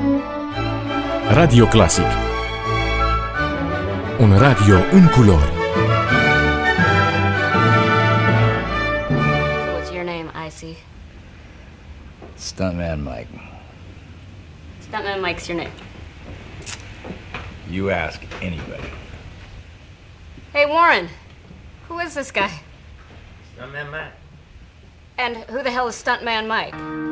Radio Classic. Un radio în culori. So what's your name, Icy? Stuntman Mike. Stuntman Mike's your name. You ask anybody. Hey, Warren. Who is this guy? Stuntman Mike. And who the hell is Stuntman Mike?